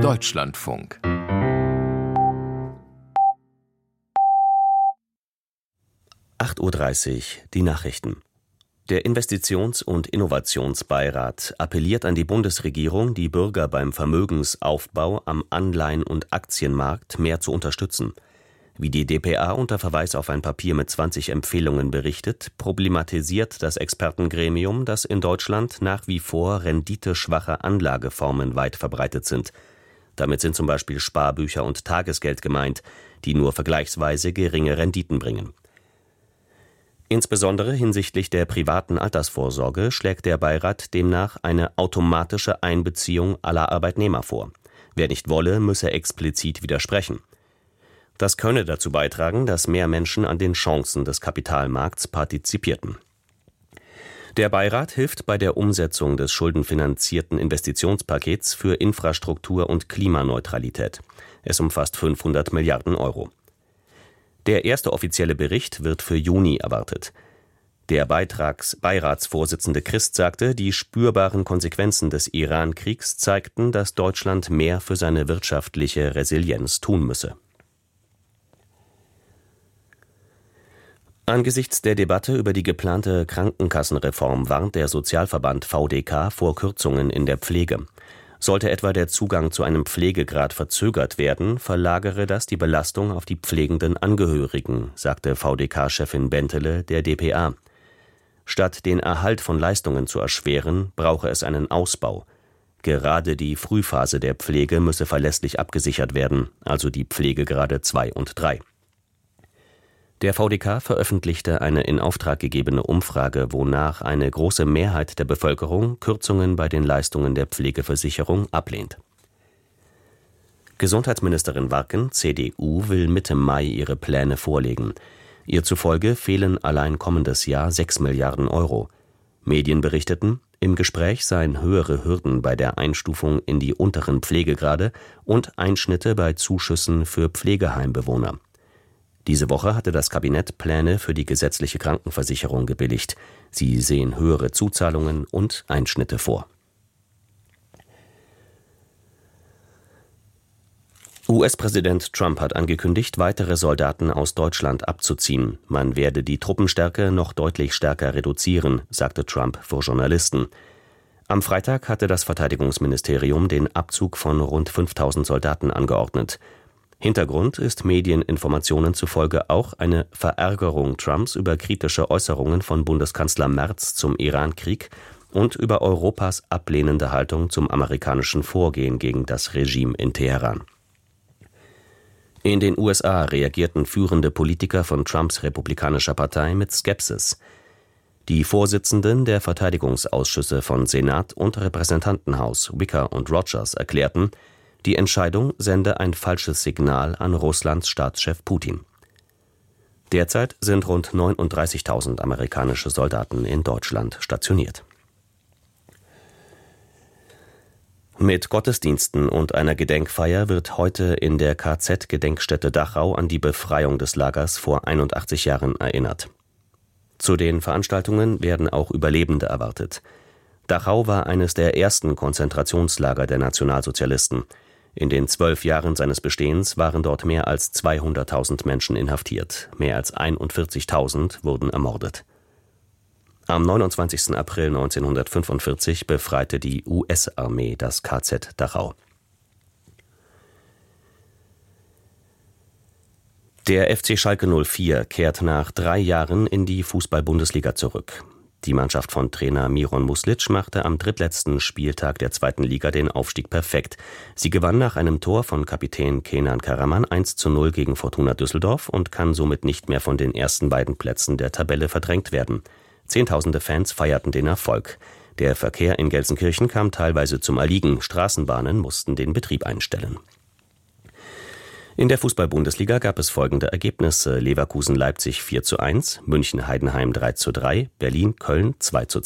Deutschlandfunk. (8:30 Uhr) die Nachrichten. Der Investitions- und Innovationsbeirat appelliert an die Bundesregierung, die Bürger beim Vermögensaufbau am Anleihen- und Aktienmarkt mehr zu unterstützen. Wie die dpa unter Verweis auf ein Papier mit 20 Empfehlungen berichtet, problematisiert das Expertengremium, dass in Deutschland nach wie vor renditeschwache Anlageformen weit verbreitet sind. Damit sind zum Beispiel Sparbücher und Tagesgeld gemeint, die nur vergleichsweise geringe Renditen bringen. Insbesondere hinsichtlich der privaten Altersvorsorge schlägt der Beirat demnach eine automatische Einbeziehung aller Arbeitnehmer vor. Wer nicht wolle, müsse explizit widersprechen. Das könne dazu beitragen, dass mehr Menschen an den Chancen des Kapitalmarkts partizipierten. Der Beirat hilft bei der Umsetzung des schuldenfinanzierten Investitionspakets für Infrastruktur und Klimaneutralität. Es umfasst 500 Milliarden Euro. Der erste offizielle Bericht wird für Juni erwartet. Der Beiratsvorsitzende Christ sagte, die spürbaren Konsequenzen des Iran-Kriegs zeigten, dass Deutschland mehr für seine wirtschaftliche Resilienz tun müsse. Angesichts der Debatte über die geplante Krankenkassenreform warnt der Sozialverband VDK vor Kürzungen in der Pflege. Sollte etwa der Zugang zu einem Pflegegrad verzögert werden, verlagere das die Belastung auf die pflegenden Angehörigen, sagte VDK-Chefin Bentele der dpa. Statt den Erhalt von Leistungen zu erschweren, brauche es einen Ausbau. Gerade die Frühphase der Pflege müsse verlässlich abgesichert werden, also die Pflegegrade 2 und 3. Der VDK veröffentlichte eine in Auftrag gegebene Umfrage, wonach eine große Mehrheit der Bevölkerung Kürzungen bei den Leistungen der Pflegeversicherung ablehnt. Gesundheitsministerin Warken, CDU, will Mitte Mai ihre Pläne vorlegen. Ihr zufolge fehlen allein kommendes Jahr 6 Milliarden Euro. Medien berichteten, im Gespräch seien höhere Hürden bei der Einstufung in die unteren Pflegegrade und Einschnitte bei Zuschüssen für Pflegeheimbewohner. Diese Woche hatte das Kabinett Pläne für die gesetzliche Krankenversicherung gebilligt. Sie sehen höhere Zuzahlungen und Einschnitte vor. US-Präsident Trump hat angekündigt, weitere Soldaten aus Deutschland abzuziehen. Man werde die Truppenstärke noch deutlich stärker reduzieren, sagte Trump vor Journalisten. Am Freitag hatte das Verteidigungsministerium den Abzug von rund 5.000 Soldaten angeordnet. Hintergrund ist Medieninformationen zufolge auch eine Verärgerung Trumps über kritische Äußerungen von Bundeskanzler Merz zum Iran-Krieg und über Europas ablehnende Haltung zum amerikanischen Vorgehen gegen das Regime in Teheran. In den USA reagierten führende Politiker von Trumps republikanischer Partei mit Skepsis. Die Vorsitzenden der Verteidigungsausschüsse von Senat und Repräsentantenhaus, Wicker und Rogers, erklärten, die Entscheidung sende ein falsches Signal an Russlands Staatschef Putin. Derzeit sind rund 39.000 amerikanische Soldaten in Deutschland stationiert. Mit Gottesdiensten und einer Gedenkfeier wird heute in der KZ-Gedenkstätte Dachau an die Befreiung des Lagers vor 81 Jahren erinnert. Zu den Veranstaltungen werden auch Überlebende erwartet. Dachau war eines der ersten Konzentrationslager der Nationalsozialisten. In den 12 Jahren seines Bestehens waren dort mehr als 200.000 Menschen inhaftiert. Mehr als 41.000 wurden ermordet. Am 29. April 1945 befreite die US-Armee das KZ Dachau. Der FC Schalke 04 kehrt nach 3 Jahren in die Fußball-Bundesliga zurück. Die Mannschaft von Trainer Miron Muslic machte am drittletzten Spieltag der 2. Liga den Aufstieg perfekt. Sie gewann nach einem Tor von Kapitän Kenan Karaman 1:0 gegen Fortuna Düsseldorf und kann somit nicht mehr von den ersten beiden Plätzen der Tabelle verdrängt werden. Zehntausende Fans feierten den Erfolg. Der Verkehr in Gelsenkirchen kam teilweise zum Erliegen. Straßenbahnen mussten den Betrieb einstellen. In der Fußball-Bundesliga gab es folgende Ergebnisse: Leverkusen-Leipzig 4:1, München-Heidenheim 3:3, Berlin-Köln 2:2.